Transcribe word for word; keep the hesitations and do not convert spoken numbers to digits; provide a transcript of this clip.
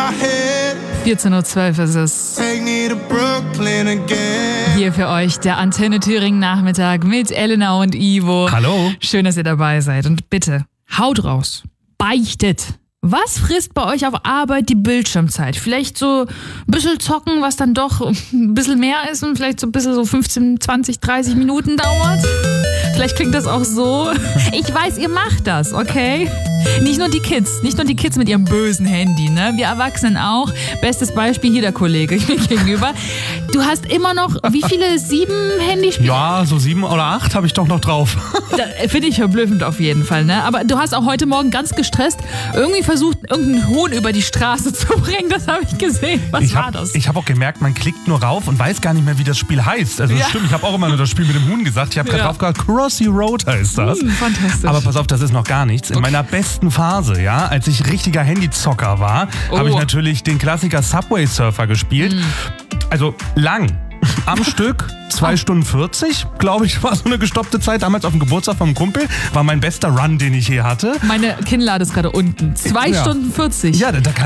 vierzehn Uhr zwölf ist es. Hier für euch der Antenne Thüringen Nachmittag mit Elena und Ivo. Hallo. Schön, dass ihr dabei seid. Und bitte, haut raus. Beichtet. Was frisst bei euch auf Arbeit die Bildschirmzeit? Vielleicht so ein bisschen zocken, was dann doch ein bisschen mehr ist und vielleicht so ein bisschen so fünfzehn, zwanzig, dreißig Minuten dauert? Vielleicht klingt das auch so. Ich weiß, ihr macht das, okay? Nicht nur die Kids, nicht nur die Kids mit ihrem bösen Handy, ne? Wir Erwachsenen auch. Bestes Beispiel hier der Kollege mir gegenüber. Du hast immer noch, wie viele, sieben Handyspiele? Ja, so sieben oder acht habe ich doch noch drauf. Finde ich verblüffend auf jeden Fall, ne? Aber du hast auch heute Morgen ganz gestresst irgendwie versucht, irgendeinen Huhn über die Straße zu bringen. Das habe ich gesehen. Was ich war hab, das? Ich habe auch gemerkt, man klickt nur rauf und weiß gar nicht mehr, wie das Spiel heißt. Also das Ja. stimmt, ich habe auch immer nur das Spiel mit dem Huhn gesagt. Ich habe gerade Ja. drauf gehört, Crossy Road heißt das. Hm, fantastisch. Aber pass auf, das ist noch gar nichts. In Okay. meiner besten Phase, ja, als ich richtiger Handyzocker war, Oh. habe ich natürlich den Klassiker Subway Surfer gespielt. Hm. Also lang. Am Stück, zwei Stunden vierzig, glaube ich, war so eine gestoppte Zeit. Damals auf dem Geburtstag vom Kumpel. War mein bester Run, den ich je hatte. Meine Kinnlade ist gerade unten. Zwei Ja. Stunden vierzig. Ja, da kann